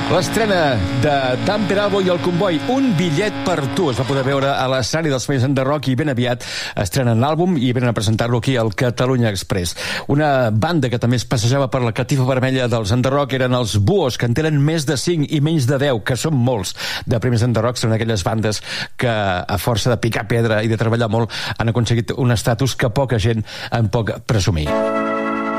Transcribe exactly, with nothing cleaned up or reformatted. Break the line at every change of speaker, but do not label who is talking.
L'estrena de Dan Peralbo i el Comboi, Un bitllet per tu. Es va poder veure a l'escenari dels Premis de Rock i ben aviat estrenen l'àlbum i venen a presentar-lo aquí al Catalunya Express. Una banda que també es passejava per la catifa vermella dels Enderrock eren els Buos, que en tenen més de cinc i menys de deu, que són molts de Premis Enderrock. Són aquelles bandes que, a força de picar pedra i de treballar molt, han aconseguit un estatus que poca gent en pot presumir.